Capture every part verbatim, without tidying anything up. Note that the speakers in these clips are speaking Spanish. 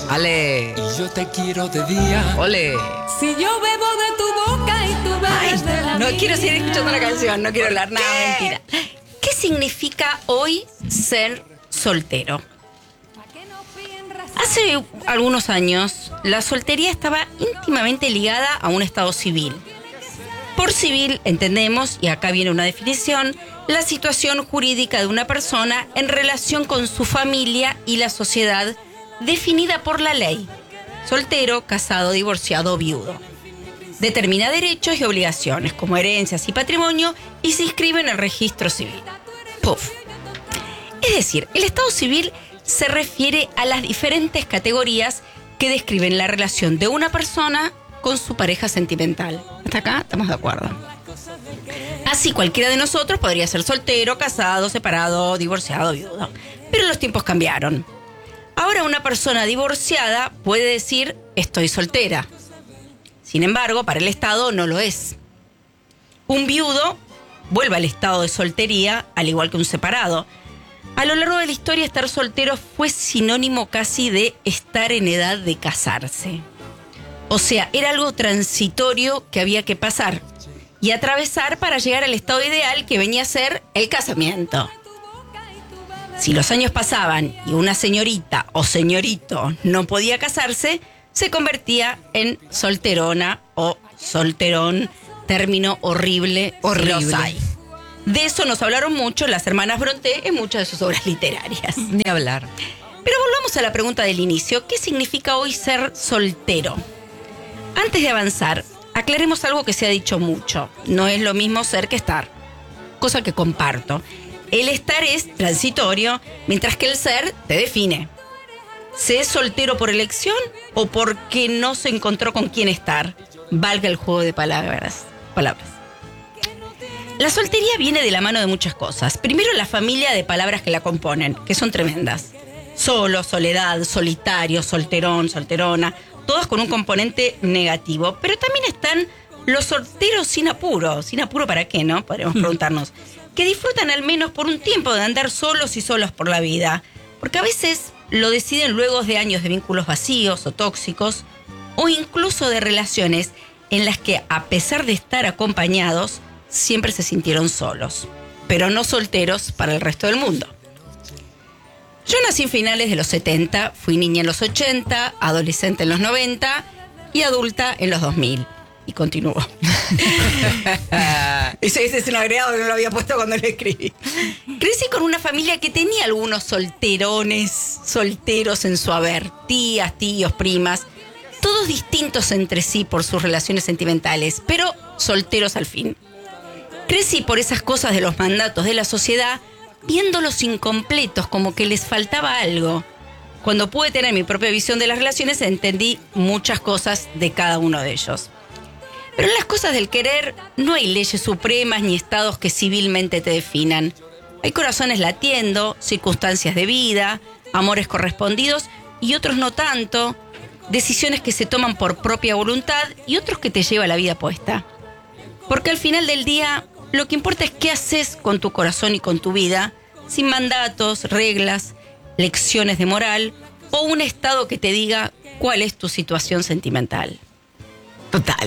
Ale. Y yo te quiero de día. Ole. Si yo bebo de tu boca y tú bebes de la No mía. quiero seguir escuchando la canción, no quiero hablar nada, mentira. ¿Qué significa hoy ser soltero? Hace algunos años, la soltería estaba íntimamente ligada a un estado civil. Por civil entendemos, y acá viene una definición, la situación jurídica de una persona en relación con su familia y la sociedad definida por la ley. Soltero, casado, divorciado o viudo. Determina derechos y obligaciones como herencias y patrimonio y se inscribe en el registro civil. Puf. Es decir, el estado civil se refiere a las diferentes categorías que describen la relación de una persona con su pareja sentimental. ¿Hasta acá? Estamos de acuerdo. Así cualquiera de nosotros podría ser soltero, casado, separado, divorciado, viudo. Pero los tiempos cambiaron. Ahora una persona divorciada puede decir estoy soltera. Sin embargo, para el Estado no lo es. Un viudo vuelve al estado de soltería, al igual que un separado. A lo largo de la historia, estar soltero fue sinónimo casi de estar en edad de casarse. O sea, era algo transitorio que había que pasar y atravesar para llegar al estado ideal que venía a ser el casamiento. Si los años pasaban y una señorita o señorito no podía casarse, se convertía en solterona o solterón, término horrible, Horrible. los hay. De eso nos hablaron mucho las hermanas Brontë en muchas de sus obras literarias. Ni hablar. Pero volvamos a la pregunta del inicio. ¿Qué significa hoy ser soltero? Antes de avanzar, aclaremos algo que se ha dicho mucho. No es lo mismo ser que estar. Cosa que comparto. El estar es transitorio, mientras que el ser te define. ¿Se es soltero por elección o porque no se encontró con quién estar? Valga el juego de palabras. palabras. La soltería viene de la mano de muchas cosas. Primero, la familia de palabras que la componen, que son tremendas. Solo, soledad, solitario, solterón, solterona, todas con un componente negativo. Pero también están los solteros sin apuro. ¿Sin apuro para qué, no? Podríamos preguntarnos. Que disfrutan al menos por un tiempo de andar solos y solos por la vida. Porque a veces lo deciden luego de años de vínculos vacíos o tóxicos, o incluso de relaciones en las que, a pesar de estar acompañados, siempre se sintieron solos, pero no solteros para el resto del mundo. Yo nací en finales de los setenta, fui niña en los ochenta, adolescente en los noventa y adulta en los dos mil. Y continúo. Ese, ese es un agregado que no lo había puesto cuando lo escribí. Crecí con una familia que tenía algunos solterones, solteros en su haber, tías, tíos, primas, todos distintos entre sí por sus relaciones sentimentales, pero solteros al fin. Crecí por esas cosas de los mandatos de la sociedad, viéndolos incompletos, como que les faltaba algo. Cuando pude tener mi propia visión de las relaciones, entendí muchas cosas de cada uno de ellos. Pero en las cosas del querer no hay leyes supremas ni estados que civilmente te definan. Hay corazones latiendo, circunstancias de vida, amores correspondidos y otros no tanto, decisiones que se toman por propia voluntad y otros que te lleva la vida puesta. Porque al final del día, lo que importa es qué haces con tu corazón y con tu vida, sin mandatos, reglas, lecciones de moral o un estado que te diga cuál es tu situación sentimental. Total.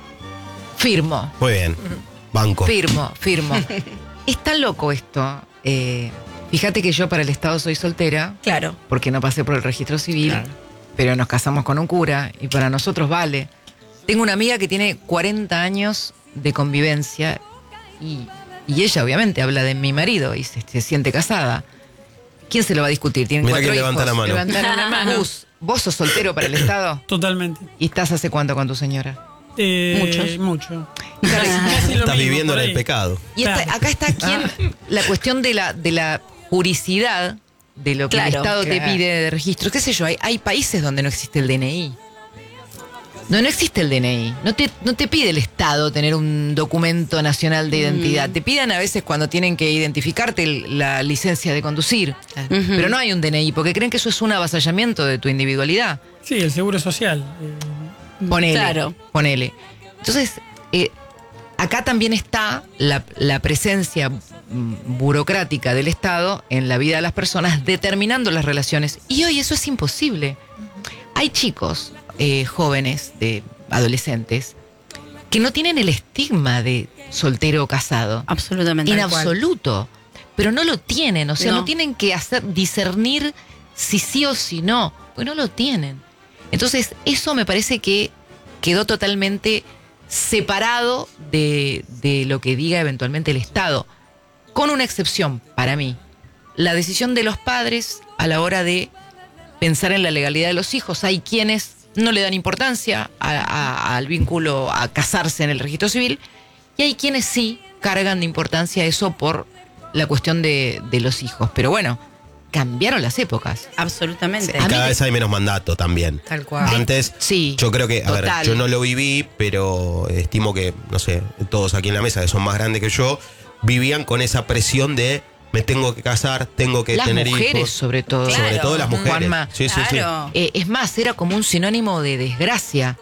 Firmo. Muy bien. Banco. Firmo, firmo. Está loco esto. Eh, fíjate que yo para el Estado soy soltera. Claro. Porque no pasé por el registro civil. Claro. Pero nos casamos con un cura y para nosotros vale. Tengo una amiga que tiene cuarenta años de convivencia y, y ella obviamente habla de mi marido y se, se siente casada. ¿Quién se lo va a discutir? Tienen Mirá cuatro quién hijos. levanta la mano. Levantaron la mano. Gus, ¿vos sos soltero para el Estado? Totalmente. ¿Y estás hace cuánto con tu señora? Eh, Muchos. Mucho. Casi, casi lo Estás mismo, viviendo por en el ahí. pecado. Y esta- Claro. acá está quién, la cuestión de la, de la puricidad de lo que el Claro, Estado te claro. pide de registro. ¿Qué sé yo? Hay, hay países donde no existe el D N I. No, no existe el D N I. No te, no te pide el Estado tener un documento nacional de identidad. Te piden a veces cuando tienen que identificarte el- la licencia de conducir. Ujú. Pero no hay un D N I porque creen que eso es un avasallamiento de tu individualidad. Sí, el seguro social. Eh, Ponele. Claro. Ponele. Entonces, eh, acá también está la, la presencia mm, burocrática del Estado en la vida de las personas determinando las relaciones. Y hoy eso es imposible. hay chicos eh, jóvenes, de adolescentes, que no tienen el estigma de soltero o casado. Absolutamente. En tal cual. absoluto. Pero no lo tienen, o sea, no, No. tienen que hacer discernir si sí o si no, pues no lo tienen. Entonces, eso me parece que quedó totalmente separado de, de lo que diga eventualmente el Estado, con una excepción para mí. La decisión de los padres a la hora de pensar en la legalidad de los hijos. Hay quienes no le dan importancia a- a- al vínculo, a casarse en el registro civil, y hay quienes sí cargan de importancia eso por la cuestión de, de los hijos. Pero bueno, cambiaron las épocas. Absolutamente. A Y mí cada me- vez hay menos mandato también. Tal cual. Antes, Sí, yo creo que, a ver, total. yo no lo viví, pero estimo que, no sé, todos aquí en la mesa, que son más grandes que yo, vivían con esa presión de me tengo que casar, tengo que Las tener mujeres, hijos. sobre todo. Claro. Sobre todo las mujeres. Juanma. Sí, sí, sí. Claro. Eh, es más, era como un sinónimo de desgracia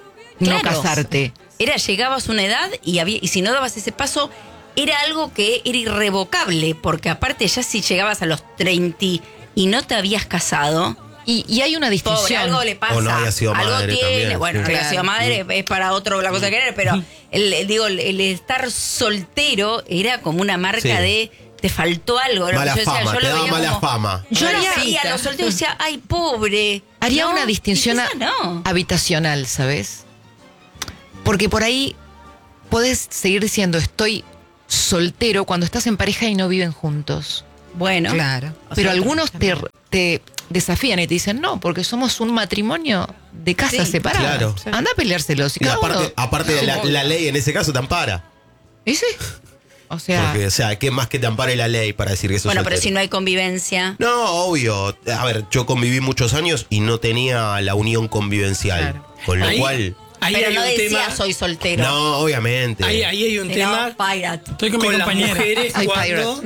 no Claro. casarte. Era, llegabas a una edad y había, y si no dabas ese paso, era algo que era irrevocable, porque aparte ya si llegabas a los treinta y no te habías casado, Y, y hay una pobre, distinción. algo le pasa. O no había sido algo madre tiene, también, bueno, sí. no había Claro. sido madre, es para otro la cosa que querer, pero el, el- digo, el, el estar soltero era como una marca Sí. de te faltó algo. ¿no? Mala Yo decía, fama, yo te lo daba veía mala como- fama. Yo Yo veía haría- a los solteros y decía, ay, pobre. Haría ¿no? una Y distinción a- quizás no. habitacional, ¿sabes? Porque por ahí podés seguir diciendo estoy soltero cuando estás en pareja y no viven juntos. Bueno. Claro. O Pero sea, algunos te, te desafían y te dicen, no, porque somos un matrimonio de casas Sí, separadas. claro. Anda a peleárselos. Y Y cada aparte, uno- aparte la, la ley en ese caso te ampara. ¿Y sí? O sea, Porque, o sea, ¿qué más que te ampare la ley para decir que sos Bueno, pero soltero? si no hay convivencia. No, obvio. A ver, yo conviví muchos años y no tenía la unión convivencial. Claro. Con lo Ahí- cual. Ahí pero hay no un decía tema. soy soltero. No, obviamente. Ahí, ahí hay un Sino tema. pirate. Estoy con, mi con las compañera. mujeres Ay, cuando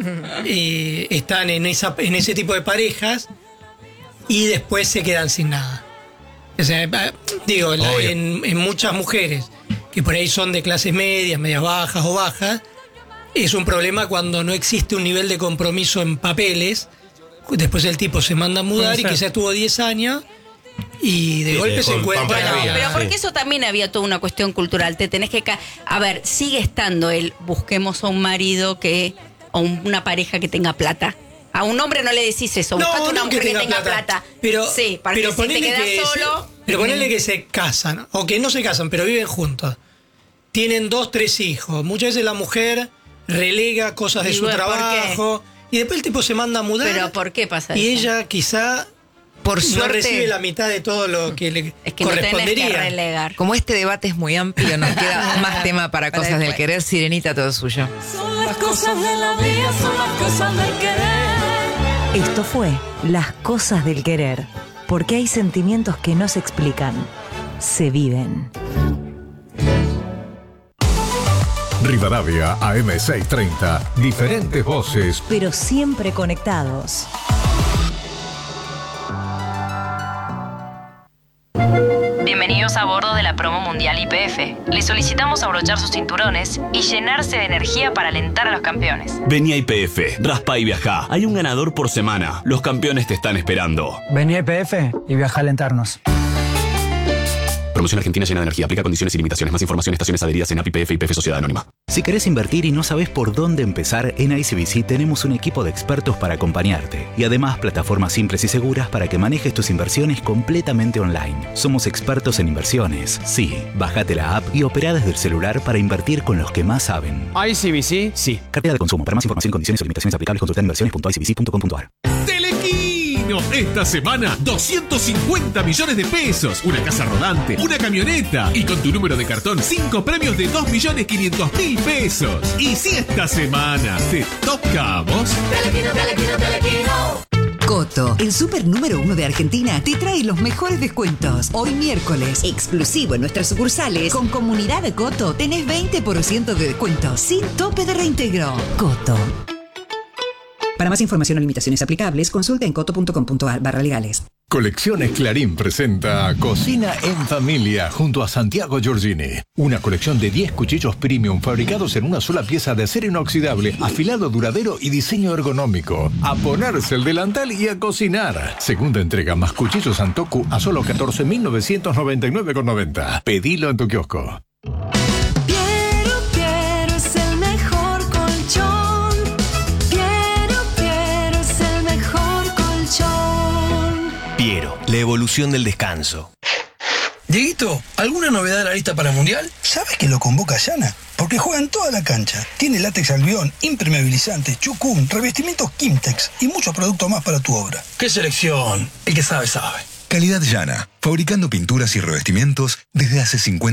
eh, están en, esa, en ese tipo de parejas y después se quedan sin nada. O sea, eh, digo, la- Obvio. en, en muchas mujeres que por ahí son de clases medias, medias bajas o bajas, es un problema cuando no existe un nivel de compromiso en papeles. Después el tipo se manda a mudar Puede y ser. quizás tuvo diez años y de Sí, golpe te se dejó en encuentra. pampa de la Bueno, vida. pero Sí. porque eso también había toda una cuestión cultural. Te tenés que. ca- A ver, sigue estando el busquemos a un marido que. O un- una pareja que tenga plata. A un hombre no le decís eso. No, Buscate una no mujer que tenga, plata. Pero, sí, para pero que si te ponele quedas que solo. Se, pero ponele que se casan, o que no se casan, pero viven juntos. Tienen dos, tres hijos. Muchas veces la mujer relega cosas de Y su bueno, ¿por trabajo. Y después el tipo se manda a mudar. Pero ¿por qué pasa Y eso? ella quizá por no suerte, recibe la mitad de todo lo que le Es que no tenés que correspondería. relegar. como este debate es muy amplio, nos queda más tema para Para cosas del después. querer. Sirenita, todo suyo. Son las cosas de la vida, son las cosas del querer. Esto fue Las cosas del querer, porque hay sentimientos que no se explican, se viven. Rivadavia A M seiscientos treinta. Diferentes voces. Pero siempre conectados. Bienvenidos a bordo de la promo mundial Y P F. Les solicitamos abrochar sus cinturones y llenarse de energía para alentar a los campeones. Vení a Y P F, raspa y viajá. Hay un ganador por semana. Los campeones te están esperando. Vení a I P F y viaja a alentarnos. Promoción Argentina llena de energía. Aplica condiciones y limitaciones. Más información, estaciones adheridas en A P I P F y P F Sociedad Anónima. Si querés invertir y no sabés por dónde empezar, en I C B C tenemos un equipo de expertos para acompañarte. Y además, plataformas simples y seguras para que manejes tus inversiones completamente online. Somos expertos en inversiones. Sí, bájate la app y opera desde el celular para invertir con los que más saben. I C B C, sí. Cartera de consumo. Para más información, condiciones o limitaciones aplicables, consulta en inversiones punto i c b c punto com punto a r. Telequino, esta semana doscientos cincuenta millones de pesos, una casa rodante, una camioneta y con tu número de cartón cinco premios de dos millones quinientos mil pesos. Y si esta semana te toca a vos, Telequino, telequino, telequino. Coto, el super número uno de Argentina, te trae los mejores descuentos. Hoy miércoles, exclusivo en nuestras sucursales, con Comunidad de Coto, tenés veinte por ciento de descuento, sin tope de reintegro. Coto. Para más información o limitaciones aplicables, consulta en coto punto com punto ar barra legales. Colecciones Clarín presenta Cocina en Familia junto a Santiago Giorgini. Una colección de diez cuchillos premium fabricados en una sola pieza de acero inoxidable, afilado duradero y diseño ergonómico. A ponerse el delantal y a cocinar. Segunda entrega más cuchillos Santoku a solo catorce mil novecientos noventa y nueve con noventa. Pedilo en tu kiosco. Piero, Piero es el mejor colchón. Piero, Piero es el mejor colchón. Piero, la evolución del descanso. Dieguito, ¿alguna novedad de la lista para el Mundial? ¿Sabes que lo convoca Yana? Porque juega en toda la cancha. Tiene látex albión, impermeabilizante, chucún, revestimientos Kimtex y muchos productos más para tu obra. ¡Qué selección! El que sabe, sabe. Calidad Yana, fabricando pinturas y revestimientos desde hace cincuenta